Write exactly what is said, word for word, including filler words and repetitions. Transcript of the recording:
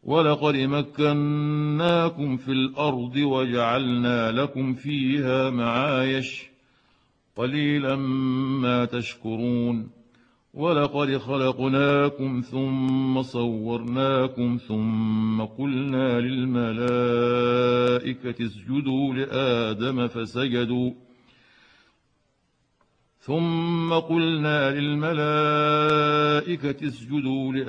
ولقد مكناكم في الأرض وجعلنا لكم فيها معايش قليلا ما تشكرون ولقد خلقناكم ثم صورناكم ثم قلنا للملائكة اسجدوا لآدم فسجدوا ثم قلنا للملائكة اسجدوا لآدم